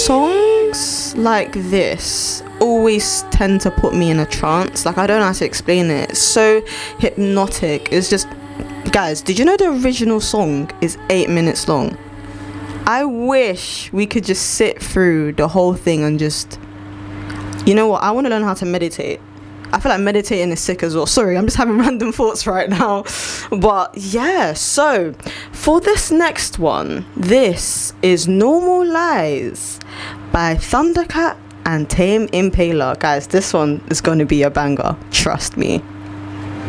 songs like this always tend to put me in a trance. Like, I don't know how to explain it. It's so hypnotic. It's just, guys, did you know the original song is 8 minutes long? I wish we could just sit through the whole thing and just, you know what, I want to learn how to meditate. I feel like meditating is sick as well. Sorry, I'm just having random thoughts right now. But yeah, so for this next one, this is Normal Lies by Thundercat and Tame Impala. Guys, this one is going to be a banger. Trust me.